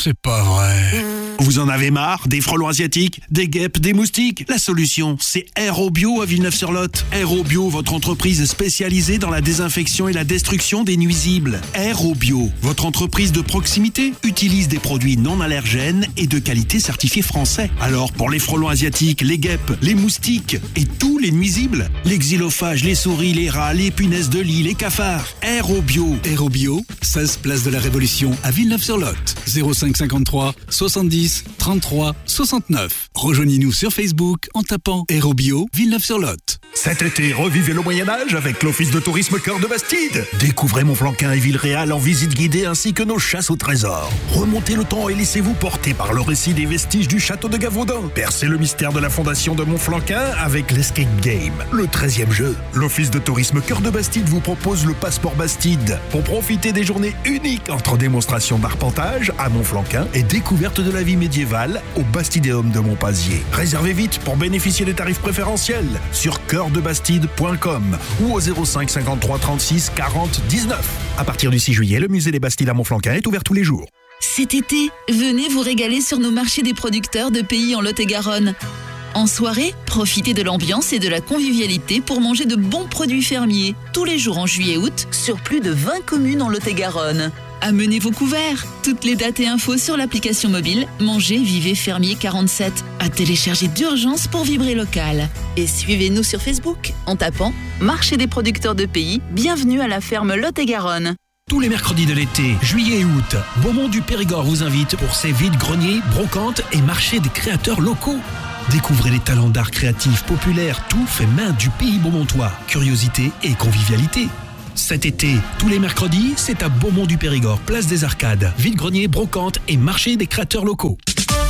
C'est pas vrai. Vous en avez marre des frelons asiatiques, des guêpes, des moustiques? La solution, c'est Aérobio à Villeneuve-sur-Lot. Aérobio, votre entreprise spécialisée dans la désinfection et la destruction des nuisibles. Aérobio, votre entreprise de proximité, utilise des produits non allergènes et de qualité certifiés français. Alors pour les frelons asiatiques, les guêpes, les moustiques et tous les nuisibles, les xylophages, les souris, les rats, les punaises de lit, les cafards. Aérobio. Aérobio, 16 place de la Révolution à Villeneuve-sur-Lot. 05 53 70 33 69. Rejoignez-nous sur Facebook en tapant Aérobio Villeneuve-sur-Lot. Cet été, revivez le Moyen-Âge avec l'Office de tourisme Cœur de Bastide. Découvrez Montflanquin et Villeréal en visite guidée ainsi que nos chasses au trésor. Remontez le temps et laissez-vous porter par le récit des vestiges du château de Gavaudan. Percez le mystère de la fondation de Montflanquin avec l'Escape Game, le 13e jeu. L'Office de tourisme Cœur de Bastide vous propose le passeport Bastide pour profiter des journées uniques entre démonstrations d'arpentage à Montflanquin et découverte de la vie médiévale au Bastidéum de Montpazier. Réservez vite pour bénéficier des tarifs préférentiels sur cœurdebastide.com ou au 05 53 36 40 19. À partir du 6 juillet, le musée des Bastides à Montflanquin est ouvert tous les jours. Cet été, venez vous régaler sur nos marchés des producteurs de pays en Lot-et-Garonne. En soirée, profitez de l'ambiance et de la convivialité pour manger de bons produits fermiers. Tous les jours en juillet et août, sur plus de 20 communes en Lot-et-Garonne. Amenez vos couverts. Toutes les dates et infos sur l'application mobile Manger Vivez Fermier 47. À télécharger d'urgence pour vibrer local. Et suivez-nous sur Facebook en tapant Marché des producteurs de pays. Bienvenue à la ferme Lot-et-Garonne. Tous les mercredis de l'été, juillet et août, Beaumont du Périgord vous invite pour ses vides-greniers, brocantes et marchés des créateurs locaux. Découvrez les talents d'art créatifs populaires, tout fait main du pays beaumontois. Curiosité et convivialité. Cet été, tous les mercredis, c'est à Beaumont du Périgord, place des Arcades, vide-grenier, brocante et marché des créateurs locaux.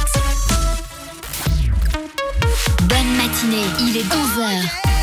Bonne matinée, il est 11h.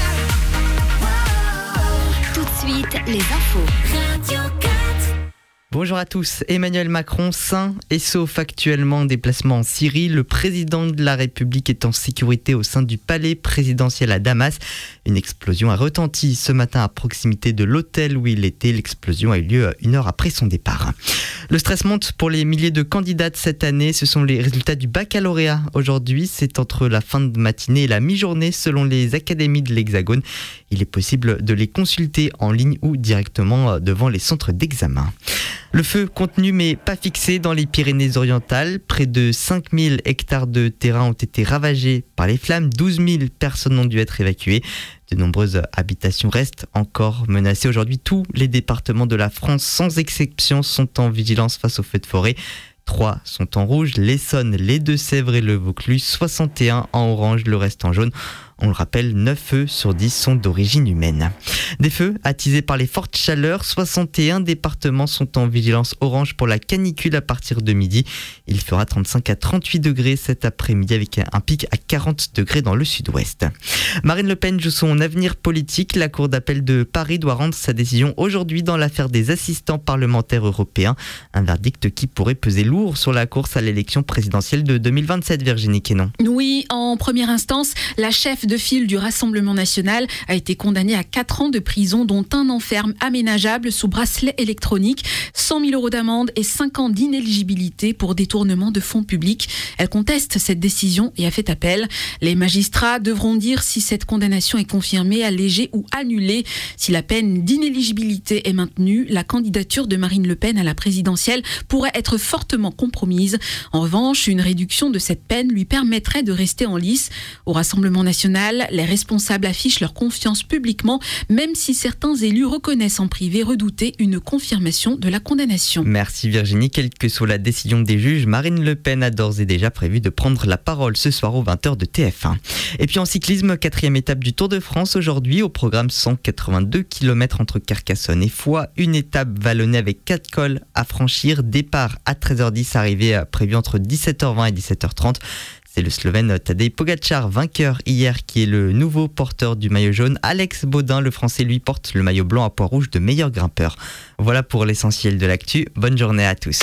Tout de suite, les infos. Radio 4. Bonjour à tous. Emmanuel Macron, sain et sauf actuellement en déplacement en Syrie. Le président de la République est en sécurité au sein du palais présidentiel à Damas. Une explosion a retenti ce matin à proximité de l'hôtel où il était. L'explosion a eu lieu 1 heure après son départ. Le stress monte pour les milliers de candidates cette année. Ce sont les résultats du baccalauréat. Aujourd'hui, c'est entre la fin de matinée et la mi-journée selon les académies de l'Hexagone. Il est possible de les consulter en ligne ou directement devant les centres d'examen. Le feu contenu mais pas fixé dans les Pyrénées-Orientales. Près de 5000 hectares de terrain ont été ravagés par les flammes. 12 000 personnes ont dû être évacuées. De nombreuses habitations restent encore menacées. Aujourd'hui, tous les départements de la France, sans exception, sont en vigilance face aux feux de forêt. 3 sont en rouge, l'Essonne, les Deux-Sèvres et le Vaucluse, 61 en orange, le reste en jaune. On le rappelle, 9 feux sur 10 sont d'origine humaine. Des feux attisés par les fortes chaleurs, 61 départements sont en vigilance orange pour la canicule à partir de midi. Il fera 35 à 38 degrés cet après-midi avec un pic à 40 degrés dans le sud-ouest. Marine Le Pen joue son avenir politique. La Cour d'appel de Paris doit rendre sa décision aujourd'hui dans l'affaire des assistants parlementaires européens. Un verdict qui pourrait peser lourd sur la course à l'élection présidentielle de 2027, Virginie Quénon. Oui, en première instance, la chef de file du Rassemblement national a été condamnée à 4 ans de prison, dont 1 an ferme aménageable sous bracelet électronique, 100 000 € d'amende et 5 ans d'inéligibilité pour détournement de fonds publics. Elle conteste cette décision et a fait appel. Les magistrats devront dire si cette condamnation est confirmée, allégée ou annulée. Si la peine d'inéligibilité est maintenue, la candidature de Marine Le Pen à la présidentielle pourrait être fortement compromise. En revanche, une réduction de cette peine lui permettrait de rester en lice. Au Rassemblement national, les responsables affichent leur confiance publiquement, même si certains élus reconnaissent en privé redouter une confirmation de la condamnation. Merci Virginie. Quelle que soit la décision des juges, Marine Le Pen a d'ores et déjà prévu de prendre la parole ce soir aux 20h de TF1. Et puis en cyclisme, 4e étape du Tour de France aujourd'hui. Au programme 182 km entre Carcassonne et Foix. Une étape vallonnée avec 4 cols à franchir. Départ à 13h10, arrivée prévue entre 17h20 et 17h30. C'est le Slovène Tadej Pogačar, vainqueur hier, qui est le nouveau porteur du maillot jaune. Alex Baudin, le Français, lui porte le maillot blanc à pois rouge de meilleur grimpeur. Voilà pour l'essentiel de l'actu. Bonne journée à tous.